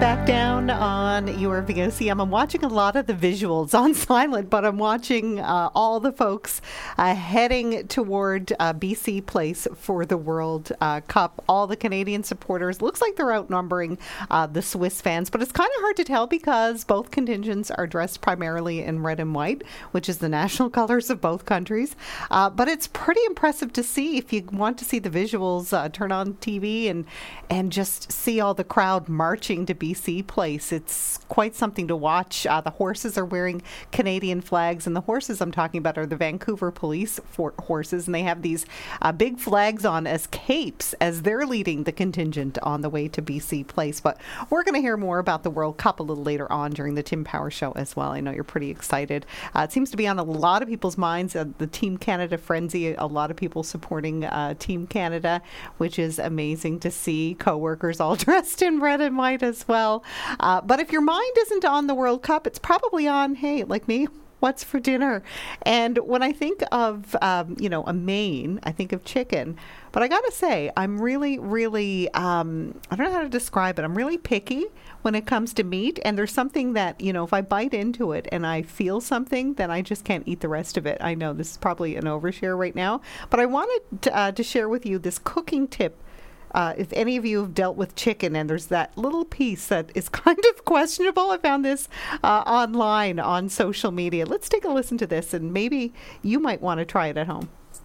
back down on your VOCM. I'm watching a lot of the visuals on silent, but I'm watching all the folks heading toward BC Place for the World Cup. All the Canadian supporters, looks like they're outnumbering the Swiss fans, but it's kind of hard to tell because both contingents are dressed primarily in red and white, which is the national colors of both countries. But it's pretty impressive to see. If you want to see the visuals, turn on TV and just see all the crowd marching to BC Place. It's quite something to watch. The horses are wearing Canadian flags, and the horses I'm talking about are the Vancouver Police horses, and they have these big flags on as capes as they're leading the contingent on the way to BC Place. But we're going to hear more about the World Cup a little later on during the Tim Power Show as well. I know you're pretty excited. It seems to be on a lot of people's minds, the Team Canada frenzy, a lot of people supporting Team Canada, which is amazing to see. Co-workers all dressed in red and white as well. But if your mind isn't on the World Cup, it's probably on, hey, like me, what's for dinner? And when I think of, a Maine, I think of chicken. But I got to say, I'm really, I don't know how to describe it. I'm really picky when it comes to meat. And there's something that, if I bite into it and I feel something, then I just can't eat the rest of it. I know this is probably an overshare right now, but I wanted to share with you this cooking tip. If any of you have dealt with chicken and there's that little piece that is kind of questionable, I found this online on social media. Let's take a listen to this, and maybe you might want to try it at home.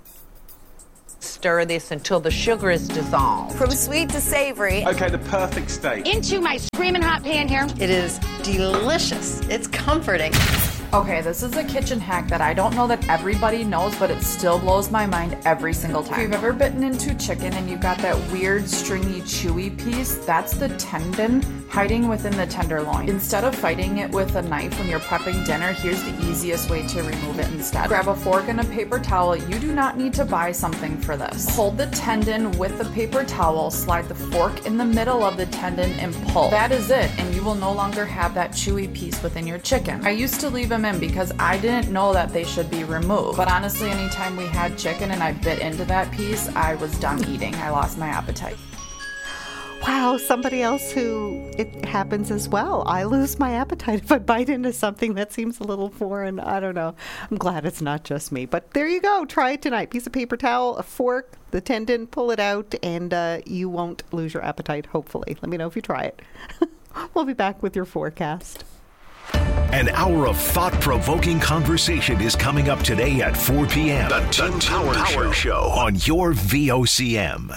Stir this until the sugar is dissolved. From sweet to savory. Okay, the perfect steak. Into my screaming hot pan here. It is delicious. It's comforting. Okay, this is a kitchen hack that I don't know that everybody knows, but it still blows my mind every single time. If you've ever bitten into chicken and you've got that weird, stringy, chewy piece, that's the tendon hiding within the tenderloin. Instead of fighting it with a knife when you're prepping dinner, here's the easiest way to remove it instead. Grab a fork and a paper towel. You do not need to buy something for this. Hold the tendon with the paper towel, slide the fork in the middle of the tendon and pull. That is it, and you will no longer have that chewy piece within your chicken. I used to leave them in because I didn't know that they should be removed. But honestly, anytime we had chicken and I bit into that piece, I was done eating. I lost my appetite. Wow, somebody else who it happens as well. I lose my appetite if I bite into something that seems a little foreign. I don't know. I'm glad it's not just me. But there you go. Try it tonight. Piece of paper towel, a fork, the tendon, pull it out, and you won't lose your appetite, hopefully. Let me know if you try it. We'll be back with your forecast. An hour of thought-provoking conversation is coming up today at 4 p.m. The Tim Power Show on your VOCM.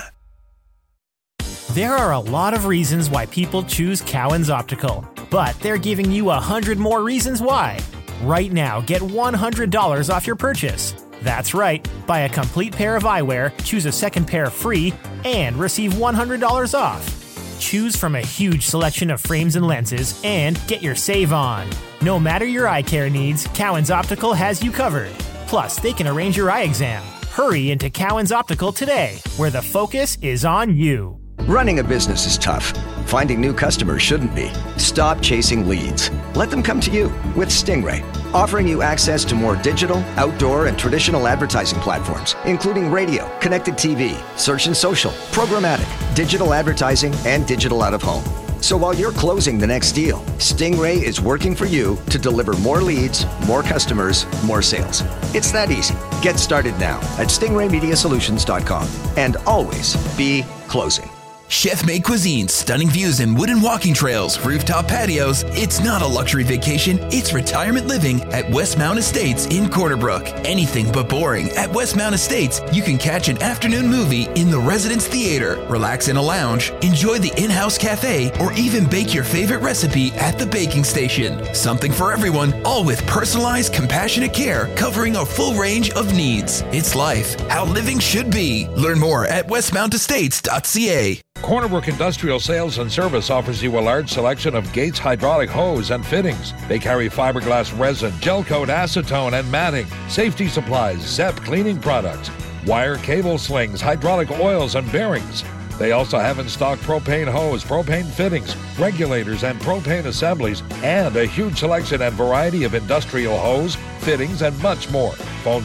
There are a lot of reasons why people choose Cowan's Optical, but they're giving you 100 more reasons why. Right now, get $100 off your purchase. That's right. Buy a complete pair of eyewear, choose a second pair free, and receive $100 off. Choose from a huge selection of frames and lenses and get your save on. No matter your eye care needs, Cowan's Optical has you covered. Plus, they can arrange your eye exam. Hurry into Cowan's Optical today, where the focus is on you. Running a business is tough. Finding new customers shouldn't be. Stop chasing leads. Let them come to you with Stingray, offering you access to more digital, outdoor, and traditional advertising platforms, including radio, connected TV, search and social, programmatic, digital advertising, and digital out-of-home. So while you're closing the next deal, Stingray is working for you to deliver more leads, more customers, more sales. It's that easy. Get started now at stingraymediasolutions.com and always be closing. Chef-made cuisine, stunning views and wooden walking trails, rooftop patios. It's not a luxury vacation, it's retirement living at Westmount Estates in Corner Brook. Anything but boring. At Westmount Estates, you can catch an afternoon movie in the Residence Theater, relax in a lounge, enjoy the in-house cafe, or even bake your favorite recipe at the baking station. Something for everyone, all with personalized, compassionate care covering a full range of needs. It's life, how living should be. Learn more at westmountestates.ca. Corner Brook Industrial Sales and Service offers you a large selection of Gates hydraulic hose and fittings. They carry fiberglass resin, gel coat, acetone, and matting, safety supplies, ZEP cleaning products, wire cable slings, hydraulic oils, and bearings. They also have in stock propane hose, propane fittings, regulators, and propane assemblies, and a huge selection and variety of industrial hose, fittings, and much more. Phone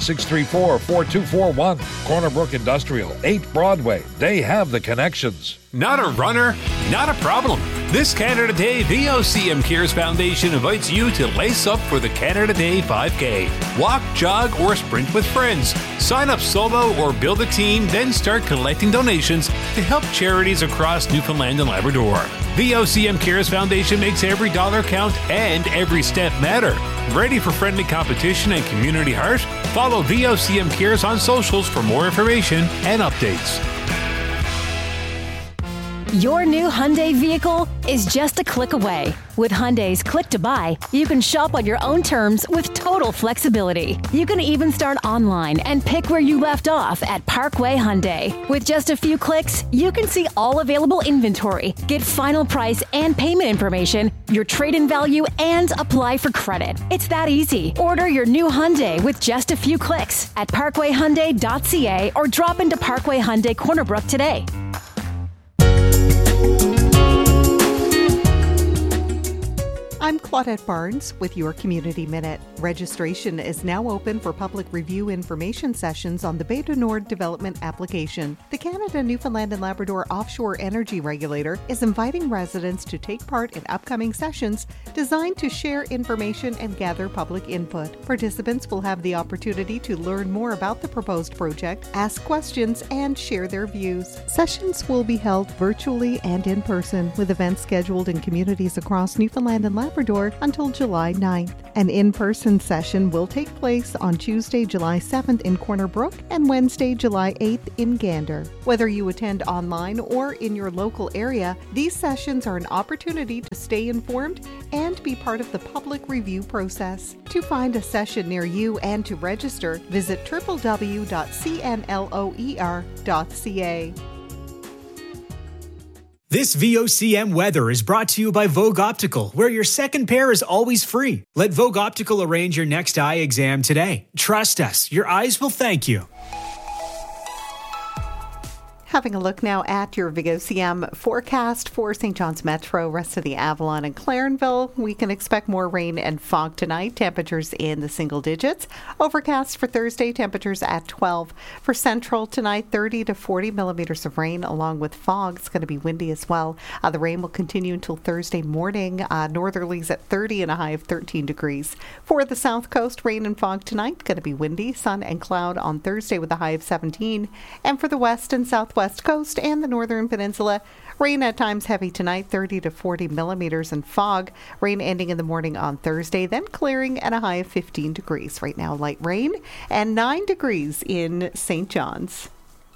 634-4241. Corner Brook Industrial, 8 Broadway. They have the connections. Not a runner? Not a problem. This Canada Day, VOCM Cares Foundation invites you to lace up for the Canada Day 5K. Walk, jog, or sprint with friends. Sign up solo or build a team, then start collecting donations to help charities across Newfoundland and Labrador. VOCM Cares Foundation makes every dollar count and every step matter. Ready for friendly competition and community heart? Follow VOCM Cares on socials for more information and updates. Your new Hyundai vehicle is just a click away. With Hyundai's Click to Buy, you can shop on your own terms with total flexibility. You can even start online and pick where you left off at Parkway Hyundai. With just a few clicks, you can see all available inventory, get final price and payment information, your trade-in value, and apply for credit. It's that easy. Order your new Hyundai with just a few clicks at parkwayhyundai.ca or drop into Parkway Hyundai Corner Brook today. I'm Claudette Barnes with your Community Minute. Registration is now open for public review information sessions on the Bay du Nord development application. The Canada, Newfoundland and Labrador Offshore Energy Regulator is inviting residents to take part in upcoming sessions designed to share information and gather public input. Participants will have the opportunity to learn more about the proposed project, ask questions, and share their views. Sessions will be held virtually and in person, with events scheduled in communities across Newfoundland and Labrador until July 9th. An in-person session will take place on Tuesday, July 7th in Corner Brook and Wednesday, July 8th in Gander. Whether you attend online or in your local area, these sessions are an opportunity to stay informed and be part of the public review process. To find a session near you and to register, visit www.cnloer.ca. This VOCM weather is brought to you by Vogue Optical, where your second pair is always free. Let Vogue Optical arrange your next eye exam today. Trust us, your eyes will thank you. Having a look now at your VOCM forecast for St. John's Metro, rest of the Avalon and Clarenville. We can expect more rain and fog tonight. Temperatures in the single digits. Overcast for Thursday, temperatures at 12. For Central tonight, 30 to 40 millimeters of rain along with fog. It's going to be windy as well. The rain will continue until Thursday morning. Northerlies at 30 and a high of 13 degrees. For the South Coast, rain and fog tonight. Going to be windy, sun and cloud on Thursday with a high of 17. And for the West and Southwest Coast and the Northern Peninsula, rain at times heavy tonight, 30 to 40 millimeters, and fog. Rain ending in the morning on Thursday, then clearing at a high of 15 degrees. Right now, light rain and 9 degrees in St. John's.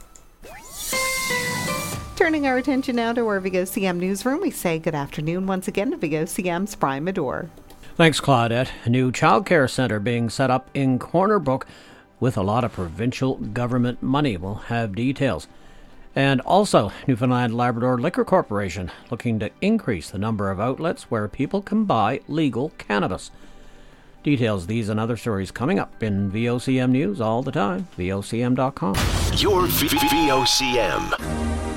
Turning our attention now to our VOCM newsroom, we say good afternoon once again to VOCM's Brian Medore. Thanks, Claudette. A new childcare centre being set up in Corner Brook with a lot of provincial government money. We'll have details. And also, Newfoundland Labrador Liquor Corporation looking to increase the number of outlets where people can buy legal cannabis. Details, these and other stories coming up in VOCM News all the time. VOCM.com. Your VOCM.